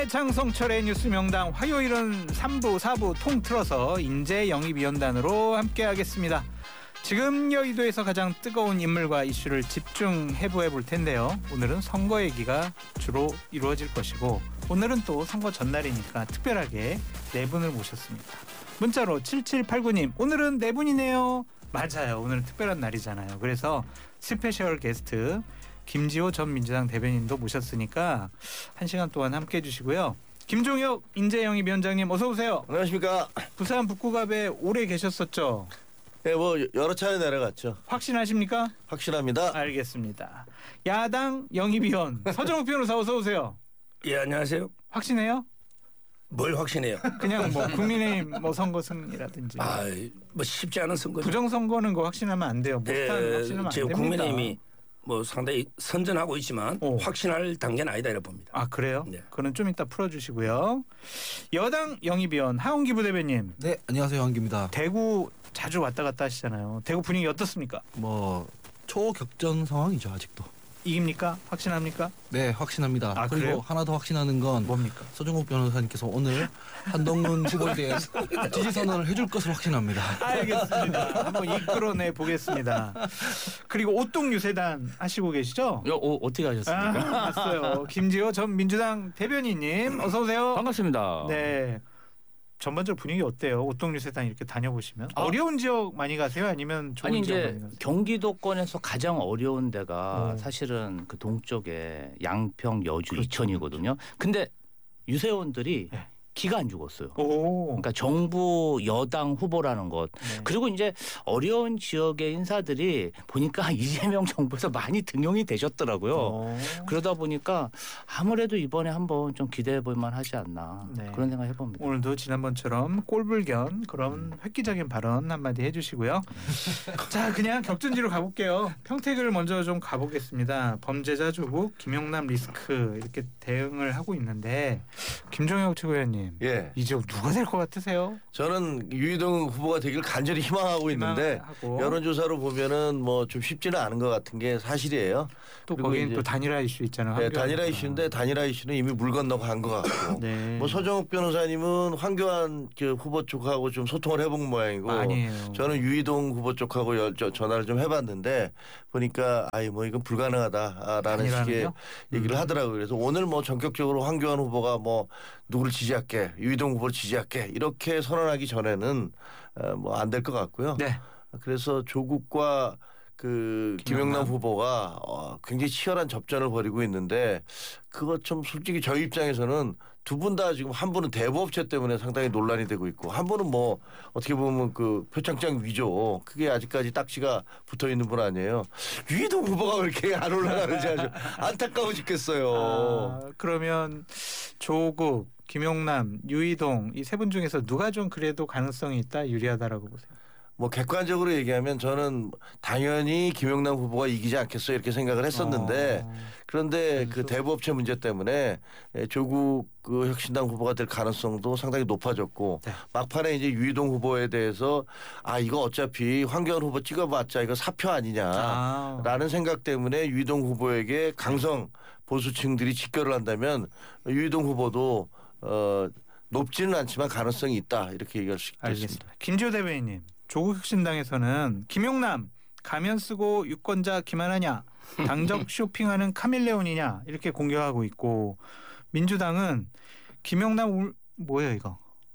장성철의 뉴스 명당 화요일은 3부, 4부 통틀어서 인재 영입위원단으로 함께하겠습니다. 지금 여의도에서 가장 뜨거운 인물과 이슈를 집중해부해 볼 텐데요. 오늘은 선거 얘기가 주로 이루어질 것이고 오늘은 또 선거 전날이니까 특별하게 네 분을 모셨습니다. 문자로 7789님 오늘은 네 분이네요. 맞아요. 오늘은 특별한 날이잖아요. 그래서 스페셜 게스트 김지호 전 민주당 대변인도 모셨으니까 1시간 동안 함께해 주시고요. 김종혁 인재영입위원장님 어서 오세요. 안녕하십니까. 부산 북구갑에 오래 계셨었죠? 예, 뭐 여러 차례 내려갔죠. 확신하십니까? 확실합니다. 알겠습니다. 야당 영입위원 서정욱 변호사 어서 오세요. 예, 안녕하세요. 확신해요? 뭘 확신해요? 그냥 뭐 국민의힘 뭐 선거 승리라든지. 뭐 쉽지 않은 선거죠. 부정선거는 거 확신하면 안 돼요. 못한 확신하면 안 됩니다. 국민의힘이 뭐 상당히 선전하고 있지만 확신할 단계는 아니다 이렇게 봅니다. 아 그래요? 네. 그는 좀 이따 풀어주시고요. 여당 영입위원 하홍기 부대변인. 네, 안녕하세요. 황기입니다. 대구 자주 왔다 갔다 하시잖아요. 대구 분위기 어떻습니까? 뭐 초격전 상황이죠 아직도. 이깁니까? 확신합니까? 네, 확신합니다. 아, 그리고 그래요? 하나 더 확신하는 건 뭡니까? 서정욱 변호사님께서 오늘 한동훈 후보에 대해 지지 선언을 해줄 것을 확신합니다. 알겠습니다. 한번 이끌어내 보겠습니다. 그리고 오똥유세단 하시고 계시죠? 어떻게 하셨습니까? 맞어요. 김지호 전 민주당 대변인님 어서 오세요. 반갑습니다. 네. 전반적으로 분위기 어때요? 오똥유세단 이렇게 다녀보시면 어려운 지역 많이 가세요? 아니면 좋은 아니 지역 많이 이제 가세요? 경기도권에서 가장 어려운 데가 사실은 그 동쪽에 양평, 여주, 그렇죠. 이천이거든요. 근데 유세원들이 네. 기가 안 죽었어요. 오. 그러니까 정부 여당 후보라는 것. 네. 그리고 이제 어려운 지역의 인사들이 보니까 이재명 정부에서 많이 등용이 되셨더라고요. 그러다 보니까 아무래도 이번에 한번 좀 기대해 볼 만하지 않나 네. 그런 생각 해봅니다. 오늘도 지난번처럼 꼴불견 그런 획기적인 발언 한마디 해주시고요. 자 그냥 격전지로 가볼게요. 평택을 먼저 좀 가보겠습니다. 범죄자 조국 김용남 리스크 이렇게 대응을 하고 있는데 김종혁 최고위원님 예, 이 지역 누가 될 것 같으세요? 저는 유희동 후보가 되길 간절히 희망하고 있는데 희망하고. 여론조사로 보면은 뭐 좀 쉽지는 않은 것 같은 게 사실이에요. 또 그리고 거기는 이제 또 단일화 이슈 있잖아요. 네, 황교안 단일화 후보가. 이슈인데 단일화 이슈는 이미 물 건너고 간 것 같고 네. 뭐 서정욱 변호사님은 황교안 그 후보 쪽하고 좀 소통을 해본 모양이고 아니에요. 저는 유희동 후보 쪽하고 전화를 좀 해봤는데 보니까 뭐 이건 불가능하다라는 단일화는요? 식의 얘기를 하더라고요. 그래서 오늘 뭐 전격적으로 황교안 후보가 뭐 누구를 지지할게 유희동 후보를 지지할게 이렇게 선언하기 전에는 뭐 안 될 것 같고요. 네. 그래서 조국과 그 김영남 후보가 굉장히 치열한 접전을 벌이고 있는데 그것 좀 솔직히 저희 입장에서는 두 분 다 지금 한 분은 대부업체 때문에 상당히 논란이 되고 있고 한 분은 뭐 어떻게 보면 그 표창장 위조 그게 아직까지 딱지가 붙어 있는 분 아니에요. 유희동 후보가 왜 이렇게 안 올라가는지 아주 안타까워 죽겠어요. 그러면 조국, 김용남, 유희동 이 세 분 중에서 누가 좀 그래도 가능성이 있다 유리하다라고 보세요? 뭐 객관적으로 얘기하면 저는 당연히 김영남 후보가 이기지 않겠어 이렇게 생각을 했었는데 그런데 그 대부업체 문제 때문에 조국 그 혁신당 후보가 될 가능성도 상당히 높아졌고 네. 막판에 이제 유희동 후보에 대해서 이거 어차피 황교안 후보 찍어봤자 이거 사표 아니냐라는 생각 때문에 유희동 후보에게 강성 보수층들이 직결을 한다면 유희동 후보도 높지는 않지만 가능성이 있다 이렇게 얘기할 수 있겠습니다. 알겠습니다. 김지호 대변인님. 조국 혁신당에서는 김용남 가면 쓰고 유권자 기만하냐 당적 쇼핑하는 카멜레온이냐 이렇게 공격하고 있고 민주당은 김용남 뭐예요 이거?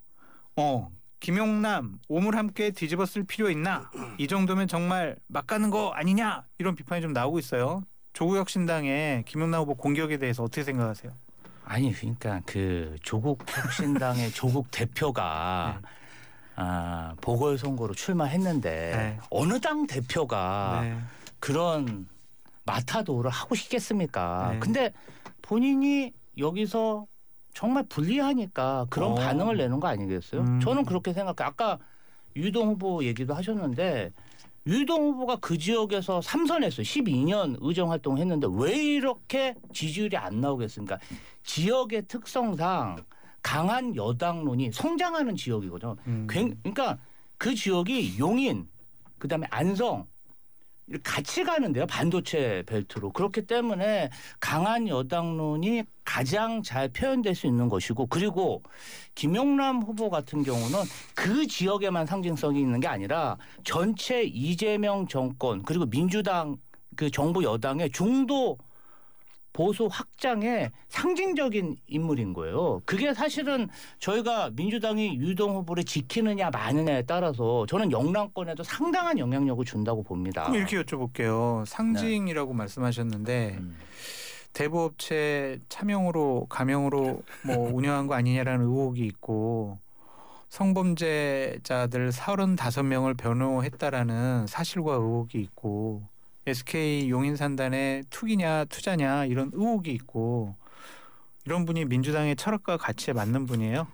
김용남 오물 함께 뒤집어 쓸 필요 있나? 이 정도면 정말 막 가는 거 아니냐? 이런 비판이 좀 나오고 있어요. 조국 혁신당의 김용남 후보 공격에 대해서 어떻게 생각하세요? 아니 그러니까 그 조국 혁신당의 조국 대표가 네. 보궐선거로 출마했는데 네. 어느 당 대표가 네. 그런 마타도를 하고 싶겠습니까? 네. 근데 본인이 여기서 정말 불리하니까 그런 반응을 내는 거 아니겠어요? 저는 그렇게 생각해요. 아까 유동 후보 얘기도 하셨는데 유동 후보가 그 지역에서 3선했어요. 12년 의정 활동했는데 왜 이렇게 지지율이 안 나오겠습니까? 지역의 특성상 강한 여당론이 성장하는 지역이거든요. 그러니까 그 지역이 용인, 그다음에 안성, 같이 가는데요. 반도체 벨트로. 그렇기 때문에 강한 여당론이 가장 잘 표현될 수 있는 것이고 그리고 김용남 후보 같은 경우는 그 지역에만 상징성이 있는 게 아니라 전체 이재명 정권 그리고 민주당 그 정부 여당의 중도 보수 확장의 상징적인 인물인 거예요. 그게 사실은 저희가 민주당이 유동 후보를 지키느냐 마느냐에 따라서 저는 영남권에도 상당한 영향력을 준다고 봅니다. 그럼 이렇게 여쭤볼게요. 상징이라고 말씀하셨는데 대부업체 차명으로 가명으로 뭐 운영한 거 아니냐라는 의혹이 있고 성범죄자들 35명을 변호했다라는 사실과 의혹이 있고 SK 용인산단의 투기냐 투자냐 이런 의혹이 있고 이런 분이 민주당의 철학과 가치에 맞는 분이에요?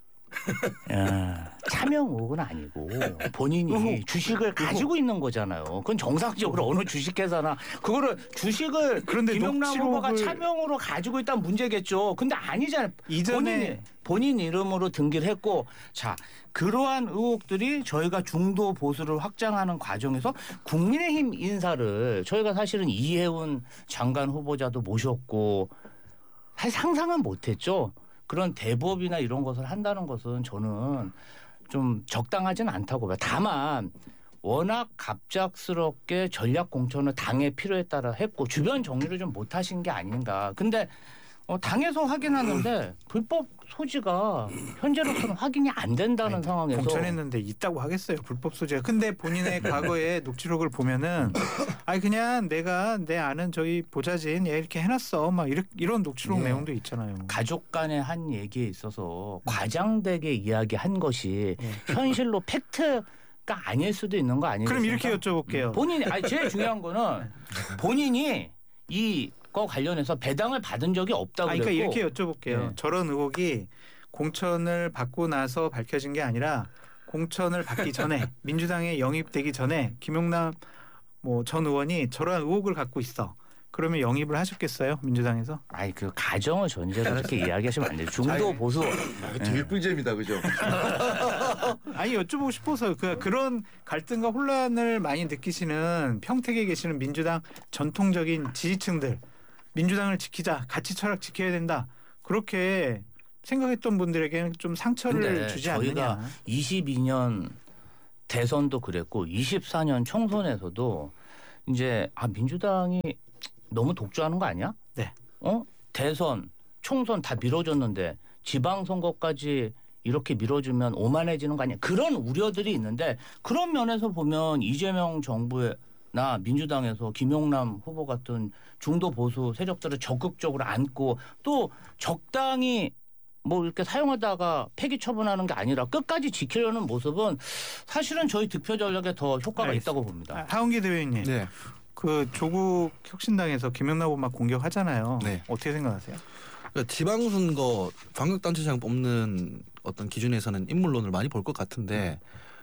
차명 의혹은 아니고 본인이 주식을 가지고 있는 거잖아요. 그건 정상적으로 어느 주식회사나 그거를 주식을 그런데 김용남 후보가 차명으로 가지고 있다는 문제겠죠. 근데 아니잖아요. 이전에 본인 이름으로 등기를 했고 자 그러한 의혹들이 저희가 중도 보수를 확장하는 과정에서 국민의힘 인사를 저희가 사실은 이해운 장관 후보자도 모셨고 사실 상상은 못했죠. 그런 대법이나 이런 것을 한다는 것은 저는 좀 적당하지는 않다고 봐요. 다만 워낙 갑작스럽게 전략 공천을 당의 필요에 따라 했고 주변 정리를 좀 못하신 게 아닌가. 근데 당에서 확인하는데 불법 소지가 현재로서는 확인이 안 된다는 상황에서 공천했는데 있다고 하겠어요. 불법 소지가. 근데 본인의 과거의 녹취록을 보면은 아니 그냥 내가 내 아는 저희 보좌진 얘 이렇게 해놨어. 막 이런 녹취록 내용도 있잖아요. 가족 간의 한 얘기에 있어서 과장되게 이야기한 것이 현실로 팩트가 아닐 수도 있는 거 아니겠습니까? 그럼 이렇게 여쭤볼게요. 본인이 제일 중요한 거는 본인이 거 관련해서 배당을 받은 적이 없다고 그랬고. 그러니까 이렇게 여쭤볼게요. 저런 의혹이 공천을 받고 나서 밝혀진 게 아니라 공천을 받기 전에 민주당에 영입되기 전에 김용남 전 의원이 저런 의혹을 갖고 있어. 그러면 영입을 하셨겠어요? 민주당에서? 그 가정을 전제로 그렇게 이야기하시면 안 돼요. 중도 보수. 되게 꿀잼이다, 그죠? 아니 여쭤보고 싶어서 그런 갈등과 혼란을 많이 느끼시는 평택에 계시는 민주당 전통적인 지지층들 민주당을 지키자, 가치 철학 지켜야 된다. 그렇게 생각했던 분들에게는 좀 상처를 주지 않느냐. 저희가 22년 대선도 그랬고 24년 총선에서도 이제 민주당이 너무 독주하는 거 아니야? 네. 대선, 총선 다 미뤄줬는데 지방선거까지 이렇게 미뤄주면 오만해지는 거 아니야? 그런 우려들이 있는데 그런 면에서 보면 이재명 정부나 민주당에서 김용남 후보 같은 중도 보수 세력들을 적극적으로 안고 또 적당히 이렇게 사용하다가 폐기 처분하는 게 아니라 끝까지 지키려는 모습은 사실은 저희 득표 전략에 더 효과가 있다고 봅니다. 하은기 대변인님. 네. 그 조국 혁신당에서 김용남 후보 막 공격하잖아요. 네. 어떻게 생각하세요? 그러니까 지방선거 광역단체장 뽑는 어떤 기준에서는 인물론을 많이 볼 것 같은데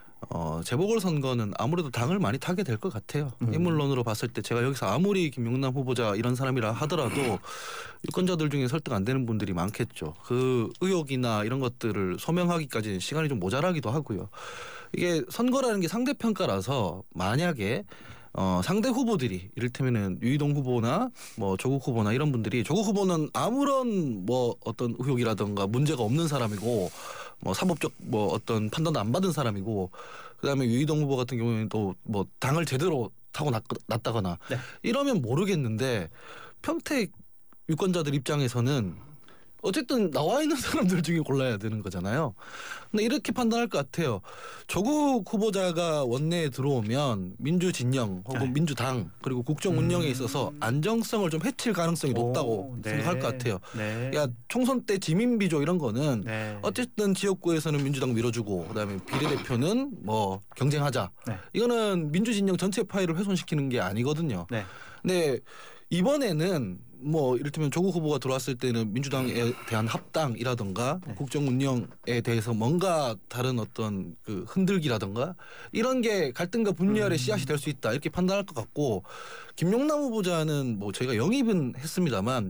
재보궐선거는 아무래도 당을 많이 타게 될 것 같아요. 인물론으로 봤을 때 제가 여기서 아무리 김용남 후보자 이런 사람이라 하더라도 유권자들 중에 설득 안 되는 분들이 많겠죠. 그 의혹이나 이런 것들을 소명하기까지 시간이 좀 모자라기도 하고요. 이게 선거라는 게 상대평가라서 만약에 상대 후보들이 이를테면은 유이동 후보나 조국 후보나 이런 분들이 조국 후보는 아무런 어떤 의혹이라든가 문제가 없는 사람이고 사법적 어떤 판단도 안 받은 사람이고 그다음에 유이동 후보 같은 경우에는 또 당을 제대로 타고 났다거나 이러면 모르겠는데 평택 유권자들 입장에서는 어쨌든 나와 있는 사람들 중에 골라야 되는 거잖아요. 근데 이렇게 판단할 것 같아요. 조국 후보자가 원내에 들어오면 민주진영 혹은 민주당 그리고 국정 운영에 있어서 안정성을 좀 해칠 가능성이 높다고 생각할 것 같아요. 그러니까 총선 때 지민비조 이런 거는 어쨌든 지역구에서는 민주당 밀어주고 그다음에 비례대표는 경쟁하자. 이거는 민주진영 전체 파일을 훼손시키는 게 아니거든요. 근데 이번에는 이를테면 조국 후보가 들어왔을 때는 민주당에 대한 합당이라든가 국정 운영에 대해서 뭔가 다른 어떤 그 흔들기라든가 이런 게 갈등과 분열의 씨앗이 될 수 있다 이렇게 판단할 것 같고 김용남 후보자는 저희가 영입은 했습니다만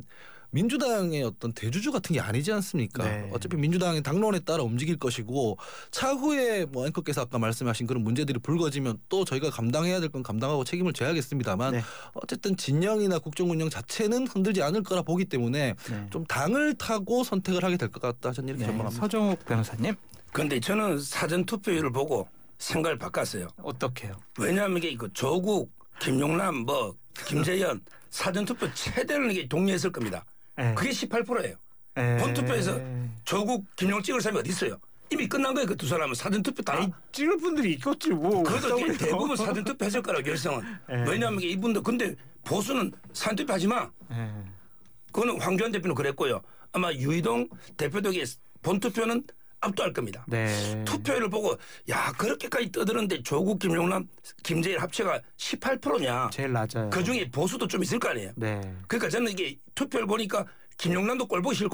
민주당의 어떤 대주주 같은 게 아니지 않습니까? 네. 어차피 민주당의 당론에 따라 움직일 것이고 차후에 뭐 앵커께서 아까 말씀하신 그런 문제들이 불거지면 또 저희가 감당해야 될 건 감당하고 책임을 져야겠습니다만 네. 어쨌든 진영이나 국정 운영 자체는 흔들지 않을 거라 보기 때문에 네. 좀 당을 타고 선택을 하게 될 것 같다. 저는 이렇게 네. 전망합니다. 서정욱 변호사님 그런데 저는 사전 투표율을 보고 생각을 바꿨어요. 어떻게요? 왜냐하면 이게 그 조국, 김용남, 뭐 김재현 사전 투표 최대는 이게 동의했을 겁니다. 네. 그게 18%예요. 네. 본투표에서 조국, 김용 찍을 사람이 어디 있어요? 이미 끝난 거예요. 그 두 사람은 사전 투표 다. 에이, 찍을 분들이 있겠지 뭐. 그래도 이게 대부분 사전 투표 했을 거라고 결성은. 네. 왜냐하면 이게 이분들 근데 보수는 사전 투표 하지 마. 네. 그거는 황교안 대표는 그랬고요. 아마 유이동 대표도 이게 본투표는 압도할 겁니다. 네. 투표율을 보고 야 그렇게까지 떠드는데 조국, 김용남, 김재일 합체가 18%냐. 제일 낮아요. 그중에 보수도 좀 있을 거 아니에요. 네. 그러니까 저는 이게 투표를 보니까 김용남도 꼴 보기 싫고